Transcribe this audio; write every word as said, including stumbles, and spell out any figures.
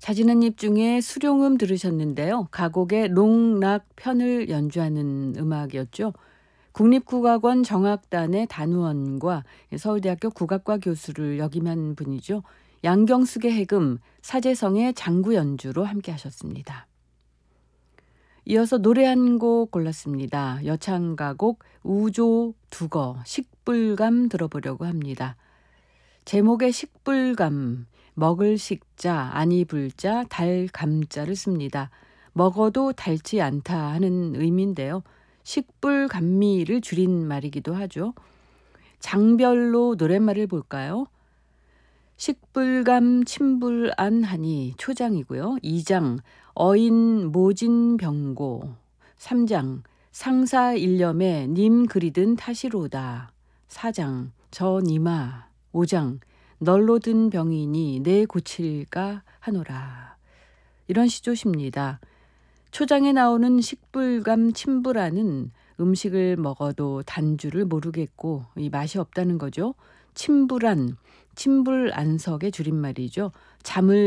자지난입 중에 수룡음 들으셨는데요. 가곡의 롱락 편을 연주하는 음악이었죠. 국립국악원 정악단의 단우원과 서울대학교 국악과 교수를 역임한 분이죠. 양경숙의 해금, 사재성의 장구 연주로 함께 하셨습니다. 이어서 노래 한 곡 골랐습니다. 여창가곡 우조 두거 식불감 들어보려고 합니다. 제목의 식불감, 먹을 식자, 아니 불자, 달 감자를 씁니다. 먹어도 달지 않다 하는 의미인데요. 식불감미를 줄인 말이기도 하죠. 장별로 노랫말을 볼까요? 식불감 침불안 하니 초장이고요. 이 장 어인 모진병고, 삼 장 상사일념에 님 그리든 타시로다, 사 장 저 니마, 오 장 널로 든 병이니 내 고칠까 하노라. 이런 시조십니다. 초장에 나오는 식불감 침불안은 음식을 먹어도 단주를 모르겠고 이 맛이 없다는 거죠. 침불안, 침불안석의 줄임말이죠. 잠을